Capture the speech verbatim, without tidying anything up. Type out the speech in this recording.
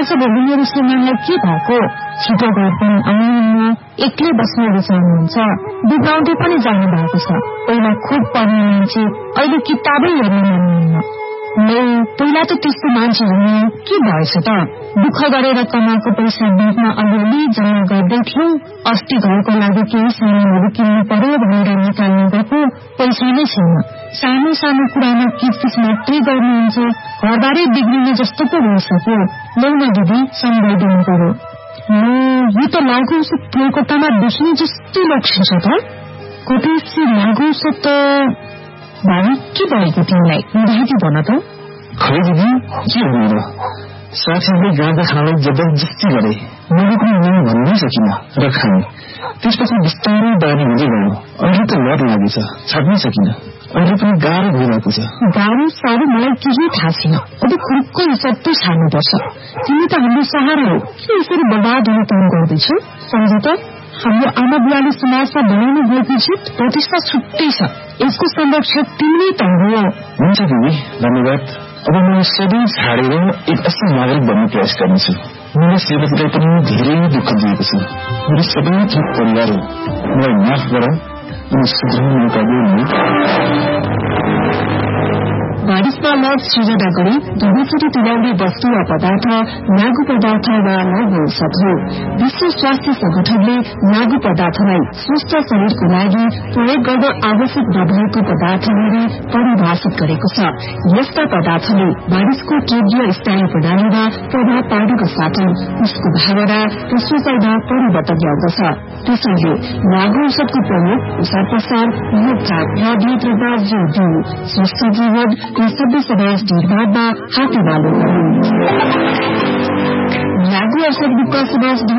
छ भने मेरो श्रीमानलाई के भएको? छिटो घर पनि आउनुहुन्न, एक्लै बस्न रुचाउनुहुन्छ, बिगाउँदै पनि जानु भएको छ। पहिला खुब पढ्ने मान्छे, अहिले किताबै हेर्न मान्नुहुन्न। नै पहिला त त्यस्तो मान्छे हुने के भएछ त? दुःख गरेर कमाएको पैसा ब्याङ्कमा अलिअलि जम्मा गर्दै थियौ। अस्ति घरको लागि केही सामानहरू किन्नु पर्यो भनेर निकाल्नु गएको पैसा नै छैन। सानो सानो कुरामा किचकिच मात्रै गर्नुहुन्छ। घरबारै बिग्रिने जस्तो पो भइसक्यो। लौ न दिदी, सम्झाइदिनु पर्यो। यो त लागु औषध कलकत्तामा देखिने जस्तै लक्षण छ त। कतै लागु औषध त भाइ के भएको तिमीलाई? दाइजी भन त। खै दिदी, के भन्नु र? साथीहरूले गाँदा खानालाई जबरजस्ती गरे। मैले पनि नै भन्नै सकिन र खाएँ। त्यसपछि बिस्तारै बानी हुँदै गयो। अहिले त लत लागेछ, छाड्नै सकिन। अहिले पनि गाह्रो भइरहेको छ। गाह्रो साह्रो मलाई केही थाहा छैन। अब खुर्को हिसाब त छाड्नुपर्छ। तिमी त हाम्रो सहारा हो, के यसरी बर्बाद हुने काम गर्दैछौ? सम्झ त, हाम्रो आमा बुवाले समाजमा बनाउनु भएको जित प्रतिष्ठा छुट्टै छ। यसको संरक्षक तिमी त हो। हुन्छ दिदी, धन्यवाद। अब म सबै छाडेर एक असल नागरिक बन्ने प्रयास गर्नेछु। मेरो श्रीमतीलाई पनि धेरै दुःख दिएको छ। मेरो सबै थोक परिवार हो। मलाई माफ गर, अनि सुधार्नु पर्यो। बारिशमा लड सृजना गरी दुवैचोटि तुल्याउने वस्तु वा पदार्थ लागु पदार्थ वा लागु औषध हो। विश्व स्वास्थ्य संगठनले लागु पदार्थलाई स्वस्थ शरीरको लागि प्रयोग गर्न आवश्यक नभएको पदार्थहरू परिभाषित गरेको छ। यस्ता पदार्थले मानिसको केन्द्रीय स्नायु प्रणालीमा प्रभाव पार्नुका साथै उसको भावना र सोचाइमा परिवर्तन ल्याउँदछ। त्यसैले लागु औषधको प्रयोग प्रसार प्रसार रोकथाम र नियन्त्रणमा जोड दिनु स्वस्थ जीवन र सभ्य समाज निर्माणमा हातेमालो गर्नु। लागु औषध मुक्त समाज